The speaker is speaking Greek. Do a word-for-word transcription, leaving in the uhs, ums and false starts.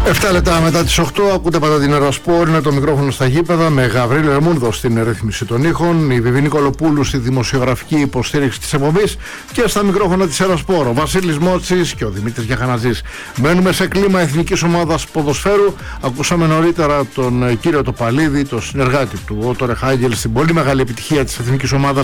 Εφτά λεπτά μετά τις οκτώ ακούτε πάντα την Ερασπόρ, είναι το μικρόφωνο στα γήπεδα με Γαβρίλη Ρεμούνδο στην ρύθμιση των ήχων, η Βιβί Νικολοπούλου στη δημοσιογραφική υποστήριξη της εκπομπής και στα μικρόφωνα της Ερασπόρ ο Βασίλης Μότσης και ο Δημήτρης Γιαχαναζής. Μένουμε σε κλίμα εθνικής ομάδας ποδοσφαίρου. Ακούσαμε νωρίτερα τον κύριο Τοπαλίδη, τον συνεργάτη του Ότο Ρεχάγγελ, στην πολύ μεγάλη επιτυχία της εθνικής ομάδας